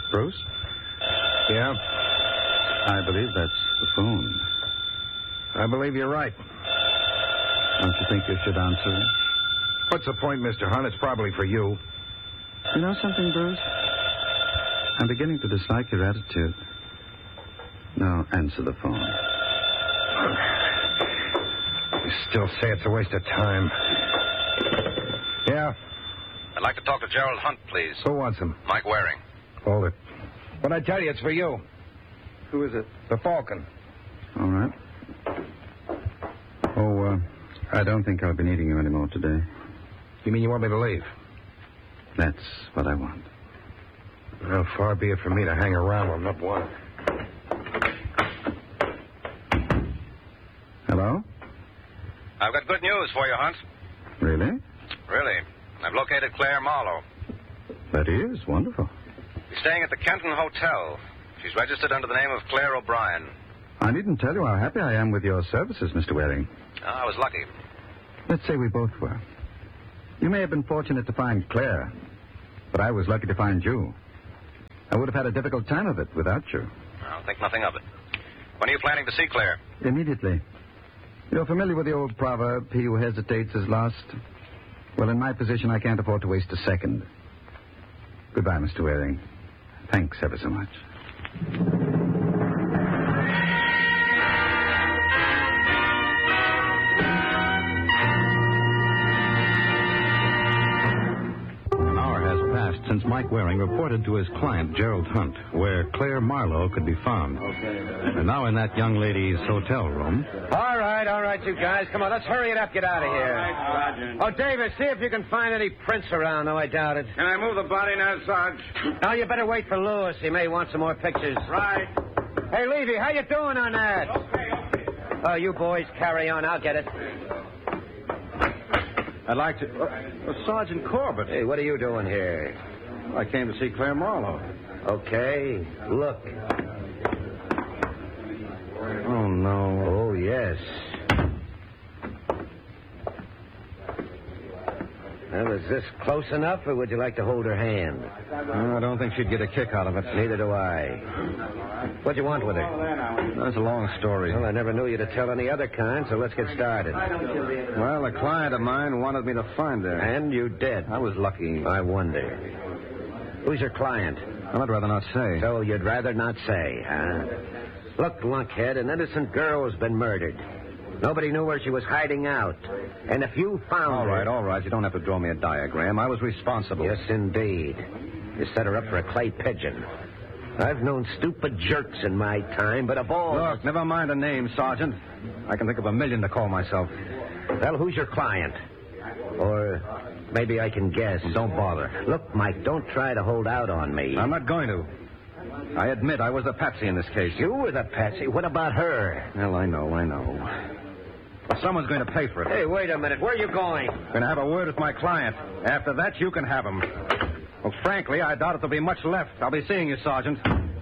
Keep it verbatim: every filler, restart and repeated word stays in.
Bruce? Yeah? I believe that's the phone. I believe you're right. Don't you think you should answer it? What's the point, Mister Hunt? It's probably for you. You know something, Bruce? I'm beginning to dislike your attitude. Now, answer the phone. You still say it's a waste of time. Yeah? I'd like to talk to Gerald Hunt, please. Who wants him? Mike Waring. Hold it. What I tell you, it's for you. Who is it? The Falcon. All right. Oh, uh, I don't think I'll be needing you anymore today. You mean you want me to leave? That's what I want. Well, far be it from me to hang around when I'm not wanted. Hello? I've got good news for you, Hunt. Really? Really. I've located Claire Marlowe. That is wonderful. She's staying at the Kenton Hotel. She's registered under the name of Claire O'Brien. I needn't tell you how happy I am with your services, Mister Waring. Oh, I was lucky. Let's say we both were. You may have been fortunate to find Claire, but I was lucky to find you. I would have had a difficult time of it without you. I'll think nothing of it. When are you planning to see Claire? Immediately. You're familiar with the old proverb, he who hesitates is lost? Well, in my position, I can't afford to waste a second. Goodbye, Mister Waring. Thanks ever so much. Since Mike Waring reported to his client, Gerald Hunt, where Claire Marlowe could be found. And now in that young lady's hotel room. All right, all right, you guys. Come on, let's hurry it up. Get out of here. Right, oh, David, see if you can find any prints around. No, I doubt it. Can I move the body now, Sarge? Now, you better wait for Lewis. He may want some more pictures. Right. Hey, Levy, how you doing on that? Okay, okay. Oh, you boys carry on. I'll get it. I'd like to... Uh, Sergeant Corbett. Hey, what are you doing here? I came to see Claire Marlowe. Okay, look. Oh, no. Oh, yes. Well, is this close enough, or would you like to hold her hand? I don't think she'd get a kick out of it. Neither do I. What'd you want with her? That's a long story. Well, I never knew you to tell any other kind, so let's get started. Well, a client of mine wanted me to find her. And you did. I was lucky. I wonder. Who's your client? Well, I'd rather not say. So you'd rather not say, huh? Look, lunkhead, an innocent girl's been murdered. Nobody knew where she was hiding out. And if you found all her... All right, all right. You don't have to draw me a diagram. I was responsible. Yes, indeed. You set her up for a clay pigeon. I've known stupid jerks in my time, but of all... Look, never mind a name, Sergeant. I can think of a million to call myself. Well, who's your client? Or maybe I can guess. Don't bother. Look, Mike, don't try to hold out on me. I'm not going to. I admit I was the patsy in this case. You were the patsy? What about her? Well, I know, I know. But someone's going to pay for it. Hey, wait a minute. Where are you going? Going to have a word with my client. After that, you can have him. Well, frankly, I doubt if there'll be much left. I'll be seeing you, Sergeant.